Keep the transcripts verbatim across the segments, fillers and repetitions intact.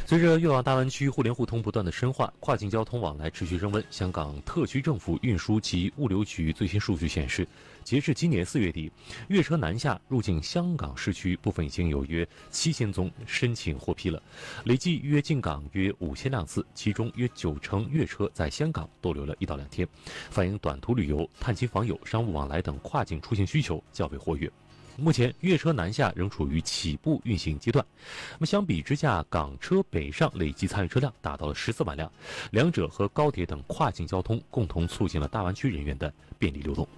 随着粤港大湾区互联互通不断的深化，跨境交通往来持续升温。香港特区政府运输及物流局最新数据显示，截至今年四月底，粤车南下入境香港市区部分已经有约七千宗申请获批了，累计约进港约五千辆次，其中约九成粤车在香港逗留了一到两天，反映短途旅游、探亲访友、商务往来等跨境出行需求较为活跃。目前粤车南下仍处于起步运行阶段，那么相比之下，港车北上累计参与车辆达到了十四万辆，两者和高铁等跨境交通共同促进了大湾区人员的便利流动。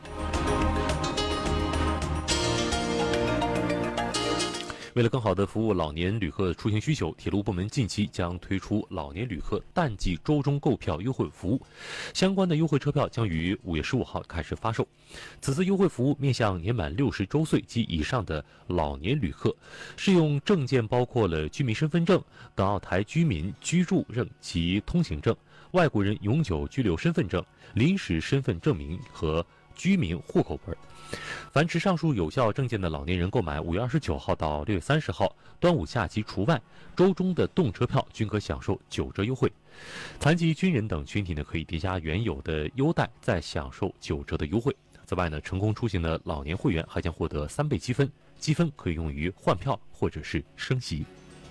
为了更好地服务老年旅客的出行需求，铁路部门近期将推出老年旅客淡季周中购票优惠服务，相关的优惠车票将于五月十五号开始发售。此次优惠服务面向年满六十周岁及以上的老年旅客，适用证件包括了居民身份证、港澳台居民居住证及通行证、外国人永久居留身份证、临时身份证明和居民户口本。凡持上述有效证件的老年人购买五月二十九号到六月三十号端午假期除外周中的动车票均可享受九折优惠。残疾军人等群体呢，可以叠加原有的优待，再享受九折的优惠。此外呢，成功出行的老年会员还将获得三倍积分，积分可以用于换票或者是升级。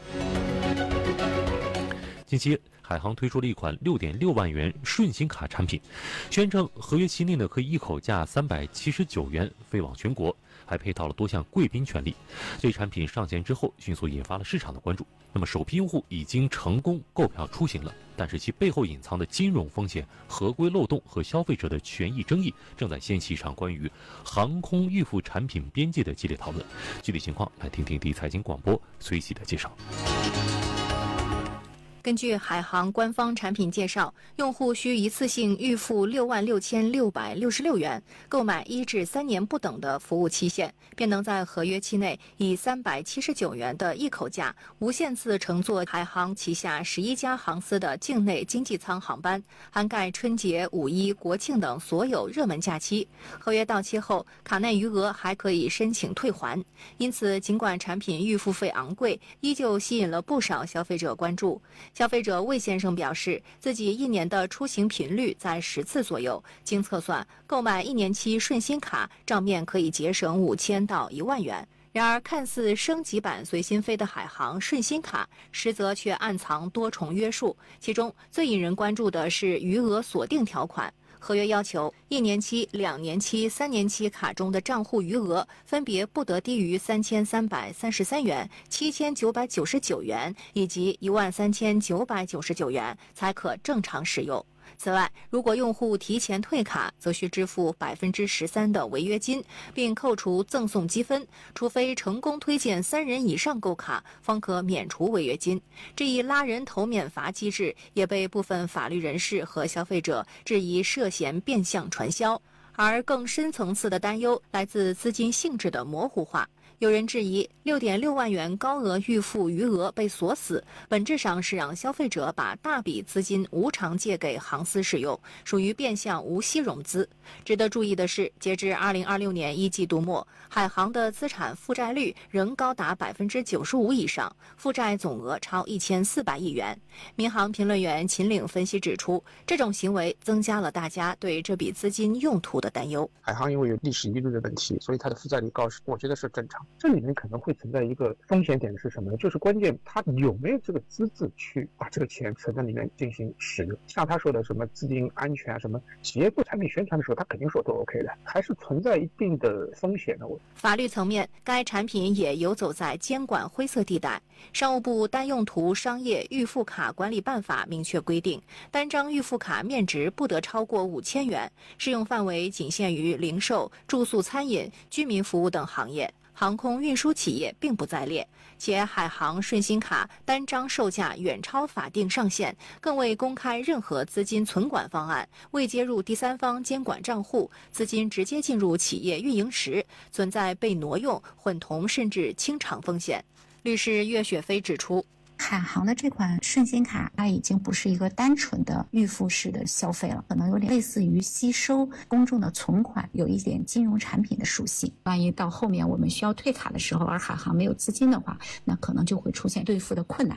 近期，海航推出了一款 六点六万元顺心卡产品，宣称合约期内呢可以一口价三百七十九元飞往全国，还配套了多项贵宾权利。这产品上线之后，迅速引发了市场的关注。那么首批用户已经成功购票出行了，但是其背后隐藏的金融风险、合规漏洞和消费者的权益争议，正在掀起一场关于航空预付产品边界的激烈讨论。具体情况，来听听第一财经广播随喜的介绍。 根据海航官方产品介绍，用户需一次性预付六万六千六百六十六元，购买一至三年不等的服务期限，便能在合约期内以三百七十九元的一口价，无限次乘坐海航旗下十一家航司的境内经济舱航班，涵盖春节、五一、国庆等所有热门假期。合约到期后，卡内余额还可以申请退还。因此，尽管产品预付费昂贵，依旧吸引了不少消费者关注。消费者魏先生表示，自己一年的出行频率在十次左右，经测算，购买一年期顺心卡，账面可以节省五千到一万元。然而，看似升级版随心飞的海航顺心卡，实则却暗藏多重约束，其中最引人关注的是余额锁定条款。合约要求，一年期、两年期、三年期卡中的账户余额分别不得低于三千三百三十三元、七千九百九十九元以及一万三千九百九十九元，才可正常使用。此外，如果用户提前退卡，则需支付百分之十三的违约金，并扣除赠送积分，除非成功推荐三人以上购卡，方可免除违约金。这一拉人头免罚机制也被部分法律人士和消费者质疑涉嫌变相传销。而更深层次的担忧来自资金性质的模糊化。有人质疑 六点六万元高额预付余额被锁死，本质上是让消费者把大笔资金无偿借给航司使用，属于变相无息融资。值得注意的是，截至二零二六年一季度末，海航的资产负债率仍高达 百分之九十五 以上，负债总额超一千四百亿元。民航评论员秦岭分析指出，这种行为增加了大家对这笔资金用途的担忧。 海航因为有历史遗留的问题，所以它的负债率高，我觉得是正常。这里面可能会存在一个风险点是什么呢？就是关键他有没有这个资质去把这个钱存在里面进行使用。像他说的什么资金安全啊，什么企业做产品宣传的时候，他肯定说都 OK 的，还是存在一定的风险的。 法律层面，该产品也游走在监管灰色地带。商务部单用途商业预付卡管理办法明确规定，单张预付卡面值不得超过五千元，适用范围仅限于零售、住宿餐饮、居民服务等行业。航空运输企业并不在列，且海航顺心卡单张售价远超法定上限，更未公开任何资金存管方案，未接入第三方监管账户，资金直接进入企业运营时，存在被挪用、混同甚至清偿风险。律师岳雪飞指出， 海航的这款顺心卡，它已经不是一个单纯的预付式的消费了，可能有点类似于吸收公众的存款，有一点金融产品的属性。万一到后面我们需要退卡的时候，而海航没有资金的话，那可能就会出现兑付的困难。